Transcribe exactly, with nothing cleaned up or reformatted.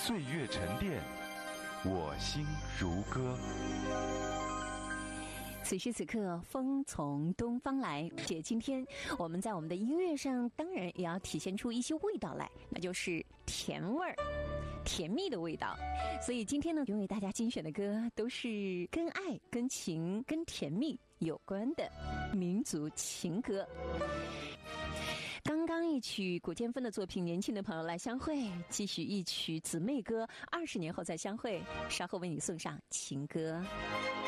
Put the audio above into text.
岁月沉淀，我心如歌。 此时此刻，风从东方来。姐，今天我们在我们的音乐上，当然也要体现出一些味道来，那就是甜味儿。甜蜜的味道，所以今天呢，为大家精选的歌都是跟爱、跟情、跟甜蜜有关的民族情歌。刚刚一曲古建芬的作品《年轻的朋友来相会》，继续一曲姊妹歌《二十年后再相会》，稍后为你送上情歌。